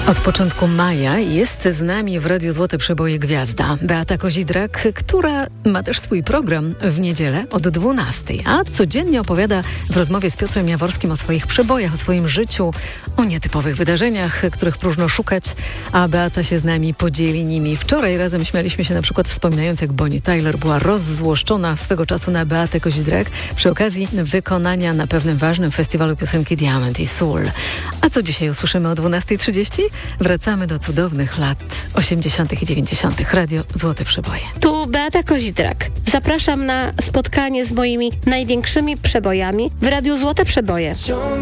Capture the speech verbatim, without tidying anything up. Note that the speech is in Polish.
Od początku maja jest z nami w Radiu Złote Przeboje gwiazda Beata Kozidrak, która ma też swój program w niedzielę od dwunastej, a codziennie opowiada w rozmowie z Piotrem Jaworskim o swoich przebojach, o swoim życiu, o nietypowych wydarzeniach, których próżno szukać, a Beata się z nami podzieli nimi. Wczoraj razem śmialiśmy się na przykład wspominając, jak Bonnie Tyler była rozzłoszczona swego czasu na Beatę Kozidrak przy okazji wykonania na pewnym ważnym festiwalu piosenki Diamant i Sól. A co dzisiaj usłyszymy o dwunastej trzydzieści? Wracamy do cudownych lat osiemdziesiątych i dziewięćdziesiątych. Radio Złote Przeboje. Tu Beata Kozidrak. Zapraszam na spotkanie z moimi największymi przebojami w Radiu Złote Przeboje.